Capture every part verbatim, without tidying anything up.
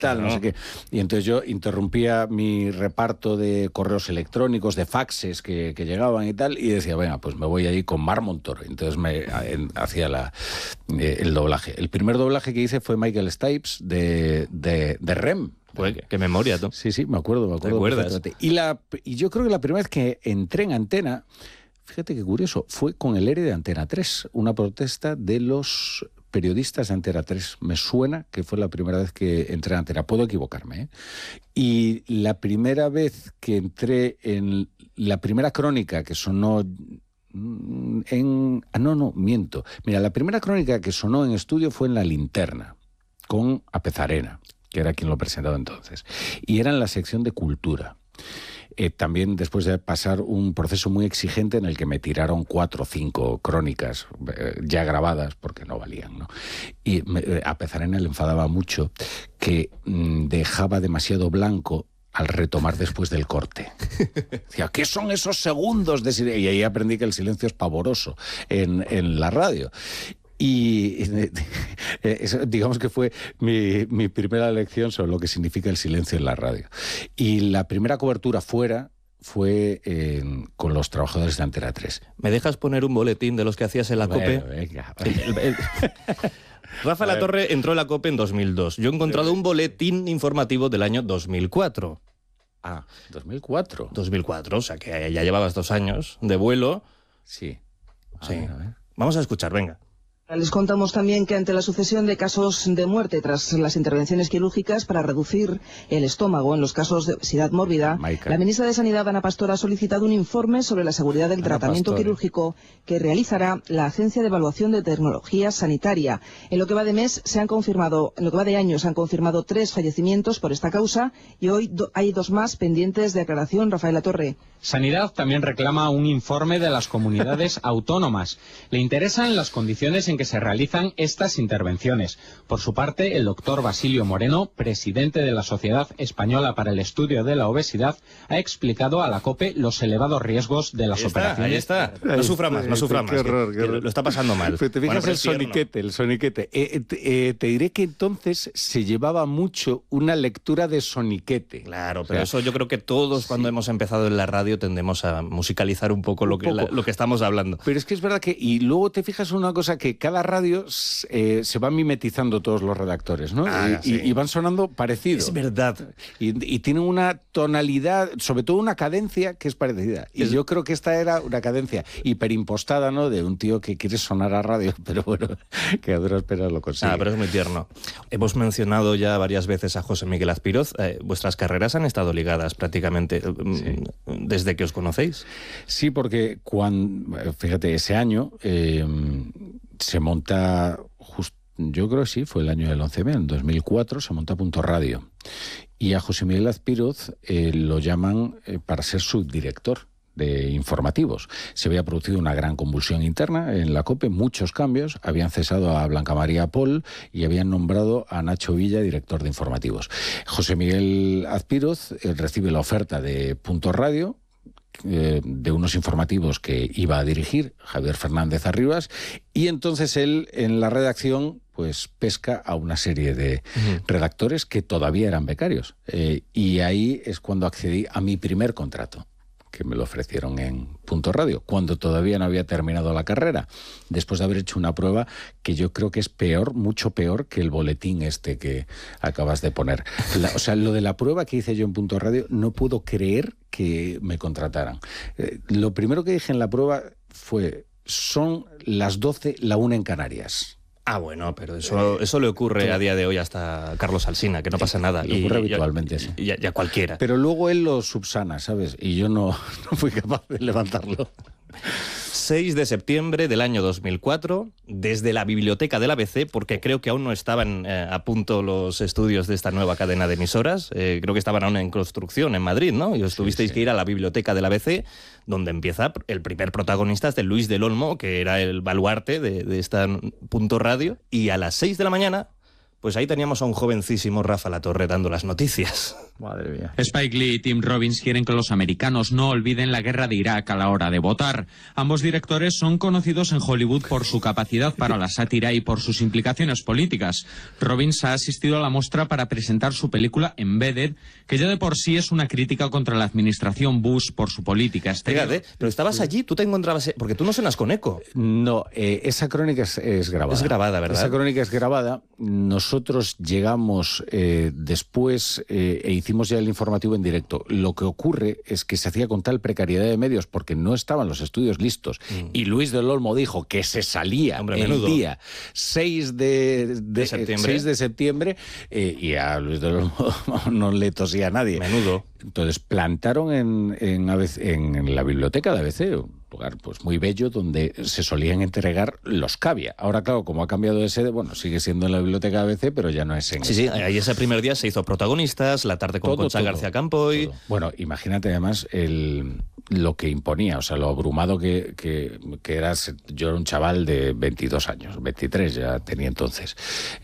tal, claro. no sé qué. Y entonces yo interrumpía mi reparto de correos electrónicos, de faxes que, que llegaban y tal, y decía, venga, pues me voy allí con Mar Montoro. Entonces me en, hacía la, eh, el doblaje. El primer doblaje que hice fue Michael Stipes de, de, de Rem. Pues, qué memoria, tú. Sí, sí, me acuerdo, me acuerdo. ¿Te acuerdas? Y, la, y yo creo que la primera vez que entré en Antena, fíjate qué curioso, fue con el E R E de Antena tres, una protesta de los periodistas de Antena tres. Me suena que fue la primera vez que entré en Antena. Puedo equivocarme, ¿eh? Y la primera vez que entré en la primera crónica que sonó en... Ah, no, no, miento. Mira, la primera crónica que sonó en estudio fue en La Linterna, con Apezarena, que era quien lo presentaba entonces. Y era en la sección de cultura. Eh, también después de pasar un proceso muy exigente en el que me tiraron cuatro o cinco crónicas eh, ya grabadas, porque no valían, ¿no? Y me, eh, a Pezarena le enfadaba mucho que mmm, dejaba demasiado blanco al retomar después del corte. Decía, ¿qué son esos segundos de silencio? Y ahí aprendí que el silencio es pavoroso en, en la radio. Y eso, digamos que fue mi, mi primera lección sobre lo que significa el silencio en la radio. Y la primera cobertura fuera fue eh, con los trabajadores de Antena tres. ¿Me dejas poner un boletín de los que hacías en la Bueno, COPE? venga. El, el, Rafa La Torre entró en la COPE en dos mil dos. Yo he encontrado un boletín informativo del año dos mil cuatro. Ah, dos mil cuatro. dos mil cuatro, o sea que ya llevabas dos años de vuelo. Sí. A Sí. ver, a ver. Vamos a escuchar, venga. Les contamos también que ante la sucesión de casos de muerte tras las intervenciones quirúrgicas para reducir el estómago en los casos de obesidad mórbida, Maica. la ministra de Sanidad, Ana Pastor, ha solicitado un informe sobre la seguridad del Ana tratamiento Pastor. quirúrgico que realizará la Agencia de Evaluación de Tecnología Sanitaria. En lo que va de mes se han confirmado, en lo que va de año se han confirmado tres fallecimientos por esta causa y hoy do, hay dos más pendientes de aclaración. Rafael La Torre. Sanidad también reclama un informe de las comunidades autónomas. Le interesan las condiciones en que se realizan estas intervenciones. Por su parte, el doctor Basilio Moreno, presidente de la Sociedad Española para el Estudio de la Obesidad, ha explicado a la COPE los elevados riesgos de las Ahí está, operaciones. ahí está. No sufra más, no sufra más. Qué horror, que- qué que horror. lo está pasando mal. Pero te fijas Bueno, pero el es tierno. soniquete, el soniquete. Eh, eh, te, eh, te diré que entonces se llevaba mucho una lectura de soniquete. Claro, O pero sea, eso yo creo que todos cuando hemos empezado en la radio tendemos a musicalizar un poco, lo, que, poco. la- lo que estamos hablando. Pero es que es verdad que, y luego te fijas en una cosa, que cada radio eh, se van mimetizando todos los redactores, ¿no? Ah, y, sí. y- y van sonando parecidos. Es verdad. Y, y tienen una tonalidad, sobre todo una cadencia que es parecida. Y Es- yo creo que esta era una cadencia hiperimpostada, ¿no? De un tío que quiere sonar a radio, pero bueno, que a duras penas lo consigue. Ah, pero es muy tierno. Hemos mencionado ya varias veces a José Miguel Azpiroz. Eh, vuestras carreras han estado ligadas prácticamente eh, desde que os conocéis. Sí, porque cuando, fíjate, ese año eh, se monta, just- yo creo que sí, fue el año del once eme, en dos mil cuatro se monta Punto Radio. Y a José Miguel Azpiroz eh, lo llaman eh, para ser subdirector de informativos. Se había producido una gran convulsión interna en la COPE, muchos cambios, habían cesado a Blanca María Pol y habían nombrado a Nacho Villa director de informativos. José Miguel Azpiroz eh, recibe la oferta de Punto Radio, eh, de unos informativos que iba a dirigir Javier Fernández Arribas, y entonces él en la redacción pues pesca a una serie de Ujú. redactores que todavía eran becarios. Eh, y ahí es cuando accedí a mi primer contrato, que me lo ofrecieron en Punto Radio, cuando todavía no había terminado la carrera, después de haber hecho una prueba que yo creo que es peor, mucho peor que el boletín este que acabas de poner. La- o sea, lo de la prueba que hice yo en Punto Radio, no puedo creer que me contrataran. Eh, lo primero que dije en la prueba fue, son las doce, la una en Canarias. Ah, bueno, pero eso, eso le ocurre a día de hoy hasta a Carlos Alsina, que no pasa nada. Le ocurre habitualmente, sí. Y, y a- y a cualquiera. Pero luego él lo subsana, ¿sabes? Y yo no, no fui capaz de levantarlo. seis de septiembre del año dos mil cuatro, desde la biblioteca del A B C, porque creo que aún no estaban eh, a punto los estudios de esta nueva cadena de emisoras, eh, creo que estaban aún en construcción en Madrid, ¿no? Y os tuvisteis sí. que ir a la biblioteca del A B C, donde empieza el primer protagonista, es de Luis del Olmo, que era el baluarte de, de esta Punto Radio, y a las seis de la mañana, pues ahí teníamos a un jovencísimo Rafa La Torre dando las noticias. Madre mía. Spike Lee y Tim Robbins quieren que los americanos no olviden la guerra de Irak a la hora de votar. Ambos directores son conocidos en Hollywood por su capacidad para la sátira y por sus implicaciones políticas. Robbins ha asistido a la muestra para presentar su película Embedded, que ya de por sí es una crítica contra la administración Bush por su política exterior. Fíjate, pero estabas allí, tú te encontrabas... Porque tú no suenas con eco. No, eh, esa crónica es, es grabada. Es grabada, ¿verdad? Esa crónica es grabada. Nosotros llegamos eh, después eh, e hicimos ya el informativo en directo. Lo que ocurre es que se hacía con tal precariedad de medios porque no estaban los estudios listos. Mm. Y Luis del Olmo dijo que se salía Hombre, el menudo. día seis de, de, de septiembre, seis de septiembre eh, y a Luis del Olmo no le tosía a nadie. Menudo. Entonces plantaron en, en, A B C, en la biblioteca de A B C, un lugar pues muy bello donde se solían entregar los cavia. Ahora, claro, como ha cambiado de sede, bueno, sigue siendo en la biblioteca de A B C, pero ya no es en... Sí, sí, ahí ese primer día se hizo Protagonistas, la tarde con todo, Concha todo, García Campoy... Todo. Bueno, imagínate además el, lo que imponía, o sea, lo abrumado que, que, que eras. Yo era un chaval de veintidós años, veintitrés ya tenía entonces.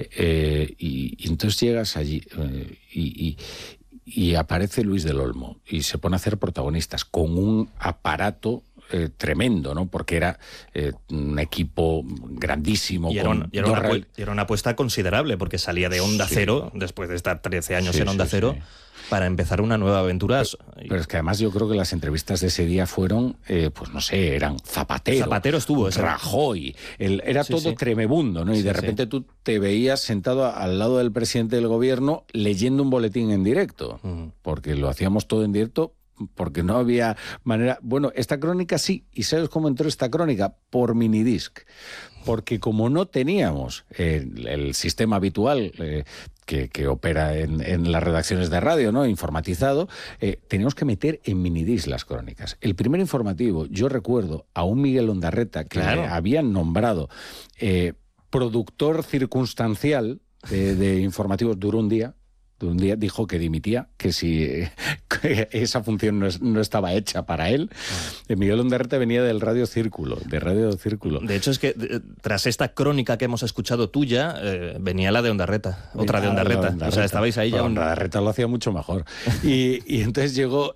Eh, y, y entonces llegas allí eh, y... y Y aparece Luis del Olmo y se pone a hacer Protagonistas con un aparato eh, tremendo, ¿no? Porque era eh, un equipo grandísimo. Y era, un, y, era una, real... y era una apuesta considerable, porque salía de Onda sí. Cero, después de estar trece años sí, en Onda sí, Cero, sí. para empezar una nueva aventura. Pero, pero es que además yo creo que las entrevistas de ese día fueron, eh, pues no sé, eran Zapatero. Zapatero estuvo. Ese. Rajoy. El, era sí, todo sí. tremebundo, ¿no? Y sí, de repente sí. tú te veías sentado al lado del presidente del gobierno leyendo un boletín en directo, uh-huh. porque lo hacíamos todo en directo, porque no había manera... Bueno, esta crónica sí, ¿y sabes cómo entró esta crónica? Por minidisc. Porque como no teníamos el, el sistema habitual eh, que, que opera en, en las redacciones de radio, ¿no? Informatizado, eh, teníamos que meter en minidisc las crónicas. El primer informativo, yo recuerdo a un Miguel Ondarreta que claro. le habían nombrado eh, productor circunstancial de, de informativos, duró un día. Un día dijo que dimitía, que si que esa función no, es, no estaba hecha para él. Ah. Miguel Ondarreta venía del Radio Círculo, de Radio Círculo. De hecho, es que tras esta crónica que hemos escuchado tuya, eh, venía la de Ondarreta, otra de Ondarreta. de Ondarreta. O sea, estabais ahí ya... Un... Ondarreta lo hacía mucho mejor. Y, y entonces llegó,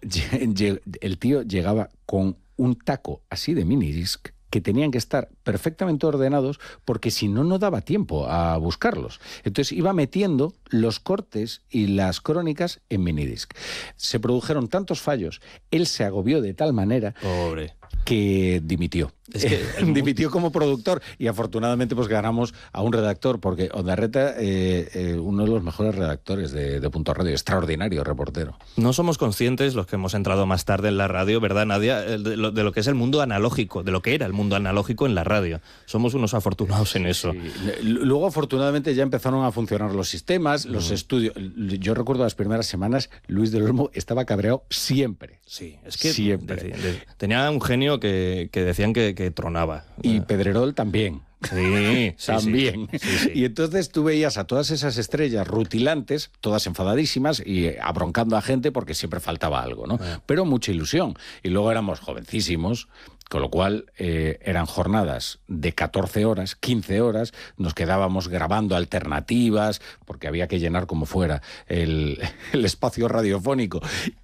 el tío llegaba con un taco así de minidisc, que tenían que estar perfectamente ordenados porque si no, no daba tiempo a buscarlos. Entonces iba metiendo los cortes y las crónicas en minidisc. Se produjeron tantos fallos, él se agobió de tal manera Pobre. que dimitió. Es que dimitió como productor y afortunadamente pues ganamos a un redactor, porque Ondarreta, eh, eh, uno de los mejores redactores de, de Punto Radio, extraordinario reportero. No somos conscientes, los que hemos entrado más tarde en la radio, ¿verdad, Nadia?, de lo, de lo que es el mundo analógico, de lo que era el mundo analógico en la radio. Somos unos afortunados en eso. Sí. Luego, afortunadamente, ya empezaron a funcionar los sistemas, los mm. estudios. Yo recuerdo las primeras semanas, Luis del Olmo estaba cabreado siempre. Sí, es que siempre. De, de, tenía un genio que, que decían que, que tronaba. Y Pedrerol también. Sí, sí, también. Sí, sí, sí. Y entonces tú veías a todas esas estrellas rutilantes, todas enfadadísimas y abroncando a gente porque siempre faltaba algo, ¿no? Ah. Pero mucha ilusión. Y luego éramos jovencísimos, con lo cual eh, eran jornadas de catorce horas, quince horas, nos quedábamos grabando alternativas, porque había que llenar como fuera el, el espacio radiofónico,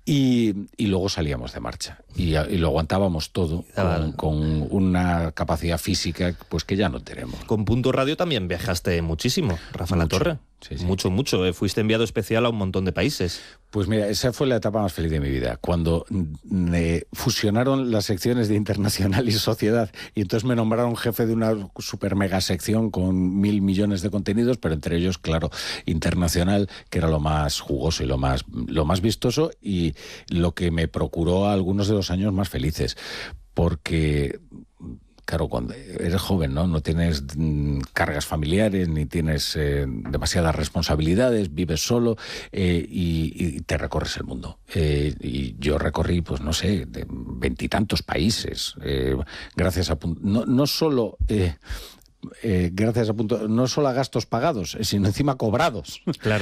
y, y luego salíamos de marcha. Y, y lo aguantábamos todo con, con una capacidad física pues que ya no tenemos. Con Punto Radio también viajaste muchísimo, Rafa La Torre. Sí, sí. Mucho, mucho. Eh, fuiste enviado especial a un montón de países. Pues mira, esa fue la etapa más feliz de mi vida, cuando eh, fusionaron las secciones de Internacional y Sociedad, y entonces me nombraron jefe de una super mega sección con mil millones de contenidos, pero entre ellos, claro, Internacional, que era lo más jugoso y lo más, lo más vistoso, y lo que me procuró algunos de los años más felices, porque... Claro, cuando eres joven, ¿no? No tienes mm, cargas familiares, ni tienes eh, demasiadas responsabilidades, vives solo eh, y, y te recorres el mundo. Eh, y yo recorrí, pues no sé, de veintitantos países, eh, gracias a... No, no solo... Eh, Eh, gracias a punto, no solo a gastos pagados, sino encima cobrados. Claro.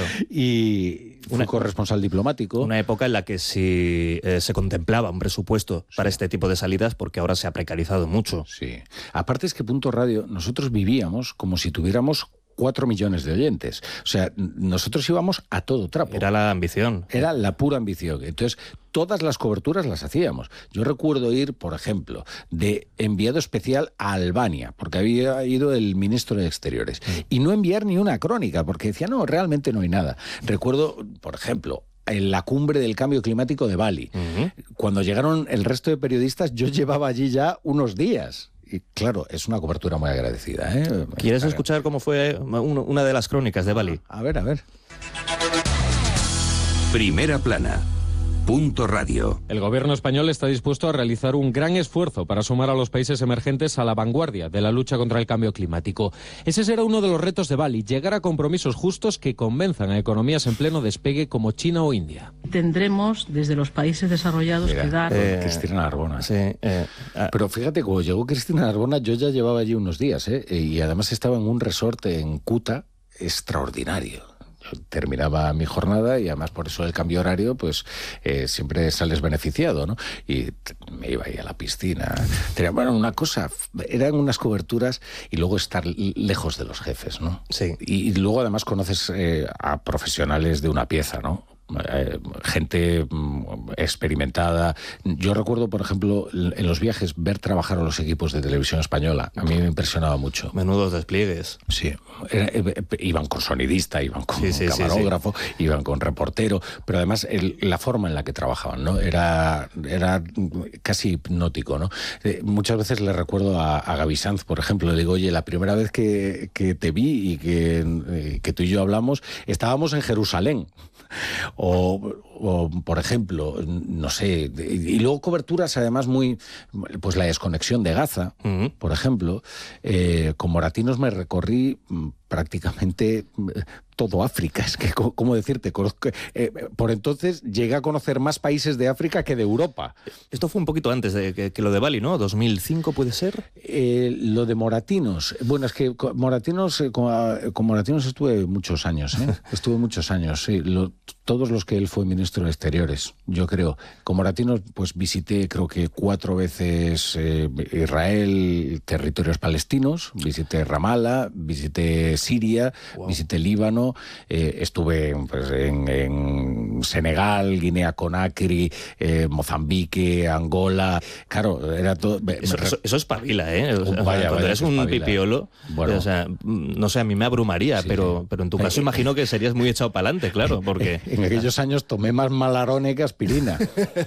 Y fui una, corresponsal diplomático. Una época en la que sí eh, se contemplaba un presupuesto sí. para este tipo de salidas, porque ahora se ha precarizado mucho. Sí. Aparte es que Punto Radio, nosotros vivíamos como si tuviéramos cuatro millones de oyentes. O sea, nosotros íbamos a todo trapo. Era la ambición. Era la pura ambición. Entonces, todas las coberturas las hacíamos. Yo recuerdo ir, por ejemplo, de enviado especial a Albania, porque había ido el ministro de Exteriores, mm. y no enviar ni una crónica, porque decía, no, realmente no hay nada. Recuerdo, por ejemplo, en la cumbre del cambio climático de Bali. Uh-huh. Cuando llegaron el resto de periodistas, yo llevaba allí ya unos días. Y claro, es una cobertura muy agradecida, ¿eh? ¿Quieres escuchar cómo fue una de las crónicas de Bali? A ver, a ver. Primera plana. Punto Radio. El gobierno español está dispuesto a realizar un gran esfuerzo para sumar a los países emergentes a la vanguardia de la lucha contra el cambio climático. Ese será uno de los retos de Bali, llegar a compromisos justos que convenzan a economías en pleno despegue como China o India. Tendremos desde los países desarrollados Mira, que dar... Eh, Cristina Narbona. Sí, eh, ah. Pero fíjate, cuando llegó Cristina Narbona, yo ya llevaba allí unos días, ¿eh? Y además estaba en un resort en Kuta extraordinario. Terminaba mi jornada y además por eso el cambio horario, pues eh, siempre sales beneficiado, ¿no? Y me iba ahí a la piscina. Tenía, bueno, una cosa, eran unas coberturas y luego estar lejos de los jefes, ¿no? Sí. Y, y luego además conoces eh, a profesionales de una pieza, ¿no? Eh, gente experimentada. Yo recuerdo, por ejemplo, en los viajes ver trabajar a los equipos de televisión española. A mí me impresionaba mucho. Menudos despliegues. Sí, era, eh, iban con sonidista, iban con sí, sí, camarógrafo, sí, sí. iban con reportero, pero además el, la forma en la que trabajaban, ¿no? Era, era casi hipnótico, ¿no? Eh, muchas veces le recuerdo a, a Gaby Sanz, por ejemplo, le digo, oye, la primera vez que, que te vi y que, eh, que tú y yo hablamos, estábamos en Jerusalén. O, o, por ejemplo, no sé, y luego coberturas además muy, pues la desconexión de Gaza, uh-huh. por ejemplo, eh, con Moratinos me recorrí prácticamente todo África. Es que, ¿cómo decirte? Conozco, eh, por entonces llegué a conocer más países de África que de Europa. Esto fue un poquito antes de que, que lo de Bali, ¿no? ¿dos mil cinco puede ser? Eh, lo de Moratinos. Bueno, es que con Moratinos, con, con Moratinos estuve muchos años, ¿eh? Estuve muchos años, sí. Lo, todos los que él fue ministro de Exteriores, yo creo. Con Moratinos, pues visité, creo que cuatro veces eh, Israel, territorios palestinos, visité Ramallah, visité Siria, wow. visité Líbano, eh, estuve pues, en, en Senegal, Guinea-Conakry, eh, Mozambique, Angola. Claro, era todo. Eso, eso, eso es pavila, ¿eh? O sea, vaya, cuando vaya, eres un espabila. pipiolo, bueno, o sea, no sé, a mí me abrumaría, sí, pero, sí. pero en tu caso imagino que serías muy echado para adelante, claro, porque... En aquellos años tomé más Malarone que aspirina.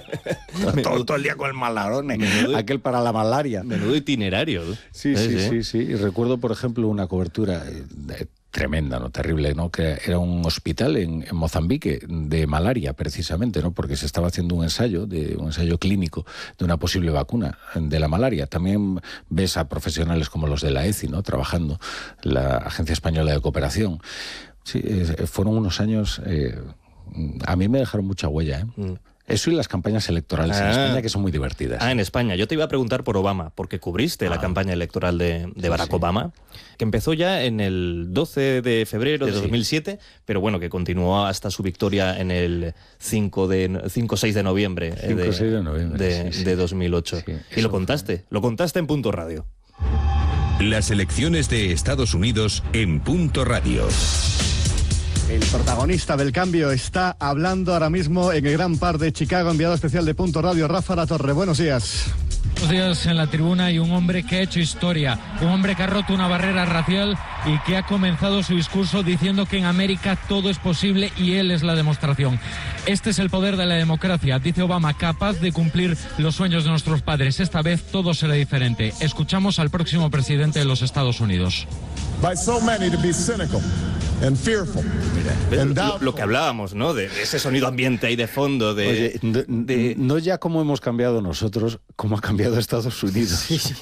todo, todo el día con el Malarone, menudo, aquel para la malaria. Menudo itinerario. Sí, sí, sí, sí, sí. Y recuerdo, por ejemplo, una cobertura de, tremenda, ¿no? Terrible, ¿no? Que era un hospital en, en Mozambique de malaria, precisamente, ¿no? Porque se estaba haciendo un ensayo, de un ensayo clínico de una posible vacuna de la malaria. También ves a profesionales como los de la E C I, ¿no? Trabajando, la Agencia Española de Cooperación. Sí, eh, fueron unos años... Eh, a mí me dejaron mucha huella, ¿eh? Mm. Eso y las campañas electorales ah. en España, que son muy divertidas. Ah, en España. Yo te iba a preguntar por Obama, porque cubriste ah. la campaña electoral de, de Barack sí, sí. Obama, que empezó ya en el doce de febrero de sí. dos mil siete, pero bueno, que continuó hasta su victoria en el cinco seis de noviembre, cinco, de, seis de, noviembre de, sí, sí. de dos mil ocho. Sí, y lo contaste, fue... lo contaste en Punto Radio. Las elecciones de Estados Unidos en Punto Radio. El protagonista del cambio está hablando ahora mismo en el Gran Par de Chicago, enviado especial de Punto Radio, Rafa Latorre. Buenos días. Buenos días. En la tribuna hay un hombre que ha hecho historia, un hombre que ha roto una barrera racial y que ha comenzado su discurso diciendo que en América todo es posible y él es la demostración. Este es el poder de la democracia, dice Obama, capaz de cumplir los sueños de nuestros padres. Esta vez todo será diferente. Escuchamos al próximo presidente de los Estados Unidos. By so many to be cynical and fearful. Mira, and lo, lo que hablábamos, ¿no? De, de ese sonido ambiente ahí de fondo. De, Oye, de, de... no ya como hemos cambiado nosotros, como ha cambiado Estados Unidos. Sí, sí.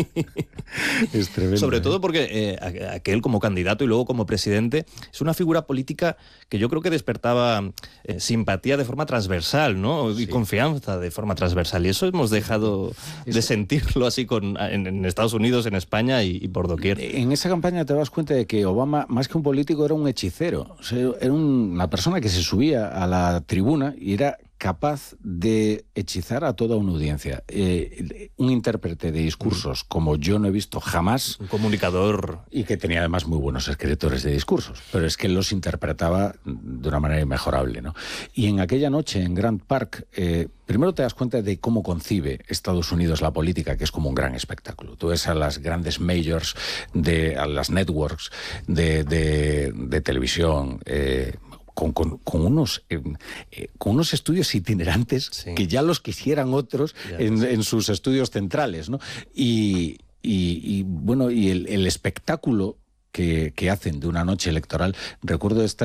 Es tremendo. Sobre ¿eh? todo porque eh, aquel como candidato y luego como presidente es una figura política que yo creo que despertaba eh, simpatía de forma transversal, ¿no? Y sí. confianza de forma transversal. Y eso hemos dejado sí. de sentirlo así con, en, en Estados Unidos, en España y, y por doquier. En esa campaña te das cuenta de que Obama, más que un político, era un hechicero. O sea, era una persona que se subía a la tribuna y era capaz de hechizar a toda una audiencia. Eh, un intérprete de discursos como yo no he visto jamás. Un comunicador. Y que tenía además muy buenos escritores de discursos, pero es que los interpretaba de una manera inmejorable, ¿no? Y en aquella noche en Grant Park, eh, primero te das cuenta de cómo concibe Estados Unidos la política, que es como un gran espectáculo. Tú ves a las grandes majors, de, a las networks de, de, de televisión, eh, Con, con, con, unos, eh, eh, con unos estudios itinerantes, sí, que ya los quisieran otros en, en sus estudios centrales, ¿no? Y, y, y bueno, y el, el espectáculo que, que hacen de una noche electoral, recuerdo esta